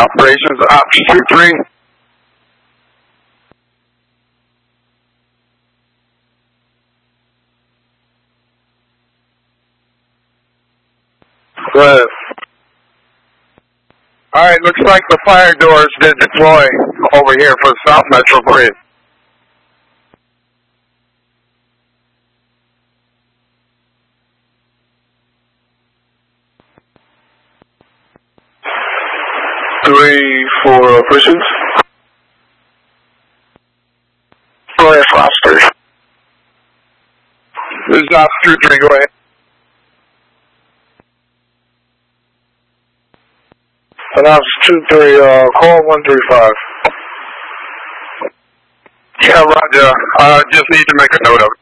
Operations Ops 2-3. Go ahead. Alright, looks like the fire doors did deploy over here for South Metro Grid. Three for operations. Go ahead, Foster. This is Ops 2-3, go ahead. And Ops 2-3, call 135. Yeah, Roger. Just need to make a note of it.